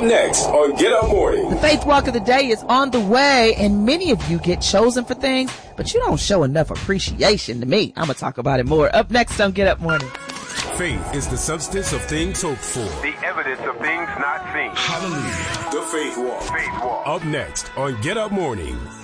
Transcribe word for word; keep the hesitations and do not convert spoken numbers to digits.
Up next on Get Up Morning. The Faith Walk of the Day is on the way, and many of you get chosen for things, but you don't show enough appreciation to me. I'm going to talk about it more. Up next on Get Up Morning. Faith is the substance of things hoped for, the evidence of things not seen. Hallelujah. The Faith Walk. Faith Walk. Up next on Get Up Morning.